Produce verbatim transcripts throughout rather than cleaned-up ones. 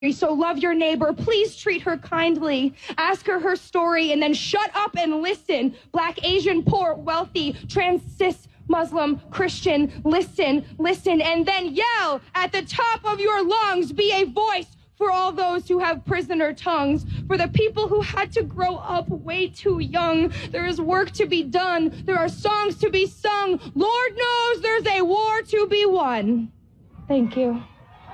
So love your neighbor. Please treat her kindly. Ask her her story and then shut up and listen. Black, Asian, poor, wealthy, trans, cis, Muslim, Christian, listen, listen, and then yell at the top of your lungs. Be a voice for all those who have prisoner tongues, for the people who had to grow up way too young. There is work to be done. There are songs to be sung. Lord knows there's a war to be won. Thank you.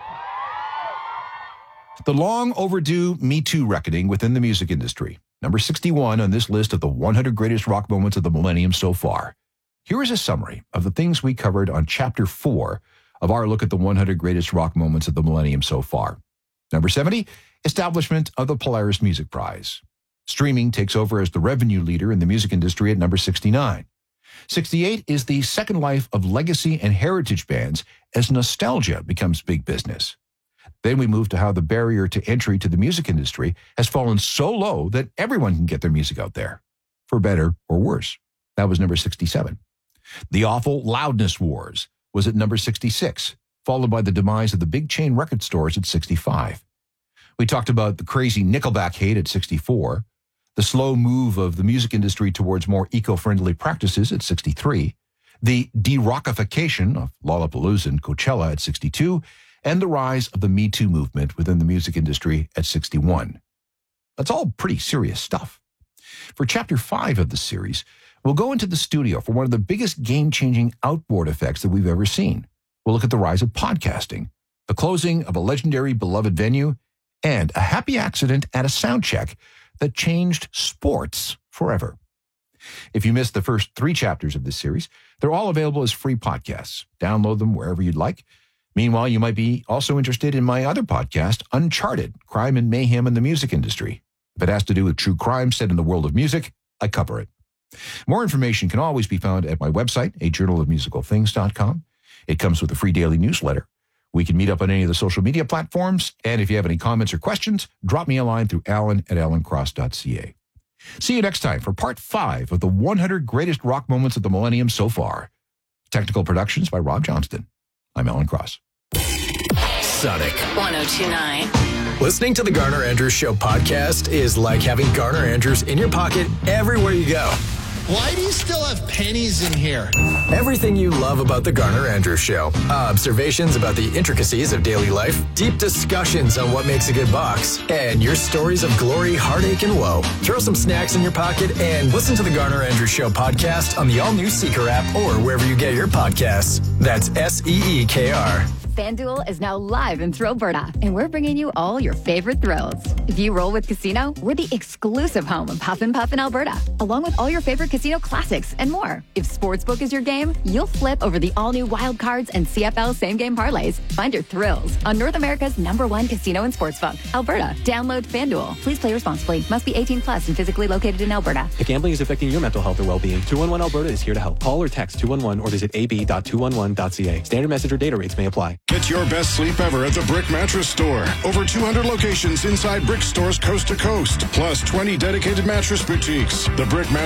The long overdue Me Too reckoning within the music industry. Number sixty-one on this list of the one hundred greatest rock moments of the millennium so far. Here is a summary of the things we covered on Chapter four of our look at the one hundred greatest rock moments of the millennium so far. Number seventy, establishment of the Polaris Music Prize. Streaming takes over as the revenue leader in the music industry at number sixty-nine. sixty-eight is the second life of legacy and heritage bands as nostalgia becomes big business. Then we move to how the barrier to entry to the music industry has fallen so low that everyone can get their music out there, for better or worse. That was number sixty-seven. The awful loudness wars was at number sixty-six, followed by the demise of the big chain record stores at sixty-five. We talked about the crazy Nickelback hate at sixty-four, the slow move of the music industry towards more eco-friendly practices at sixty-three, the de-rockification of Lollapalooza and Coachella at sixty-two, and the rise of the Me Too movement within the music industry at sixty-one. That's all pretty serious stuff. For Chapter five of the series, we'll go into the studio for one of the biggest game-changing outboard effects that we've ever seen. We'll look at the rise of podcasting, the closing of a legendary beloved venue, and a happy accident at a sound check that changed sports forever. If you missed the first three chapters of this series, they're all available as free podcasts. Download them wherever you'd like. Meanwhile, you might be also interested in my other podcast, Uncharted, Crime and Mayhem in the Music Industry. If it has to do with true crime set in the world of music, I cover it. More information can always be found at my website, a journal of musical things dot com. It comes with a free daily newsletter. We can meet up on any of the social media platforms, and if you have any comments or questions, drop me a line through alan at alan cross dot c a. See you next time for part five of the one hundred greatest rock moments of the millennium so far. Technical productions by Rob Johnston. I'm Alan Cross. Sonic one oh two point nine. Listening to the Garner Andrews Show podcast is like having Garner Andrews in your pocket everywhere you go. Why do you still have pennies in here? Everything you love about the Garner Andrews Show. Observations about the intricacies of daily life, deep discussions on what makes a good box, and your stories of glory, heartache, and woe. Throw some snacks in your pocket and listen to the Garner Andrews Show podcast on the all-new Seeker app or wherever you get your podcasts. That's S E E K R. FanDuel is now live in Thrillberta, and we're bringing you all your favorite thrills. If you roll with Casino, we're the exclusive home of Puff and Puff in Alberta, along with all your favorite casino classics and more. If Sportsbook is your game, you'll flip over the all-new Wild Cards and C F L same-game parlays. Find your thrills on North America's number one casino and sportsbook, Alberta. Download FanDuel. Please play responsibly. Must be eighteen plus and physically located in Alberta. If gambling is affecting your mental health or well-being, two one one Alberta is here to help. Call or text two one one or visit a b dot two one one dot c a. Standard message or data rates may apply. Get your best sleep ever at the Brick Mattress Store. Over two hundred locations inside Brick stores coast to coast, plus twenty dedicated mattress boutiques. The Brick Mattress